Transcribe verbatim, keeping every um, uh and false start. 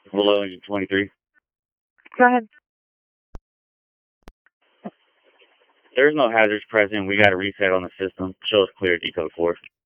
Below engine twenty-three. Go ahead. There's no hazards present. We got a reset on the system. Shows clear decode four.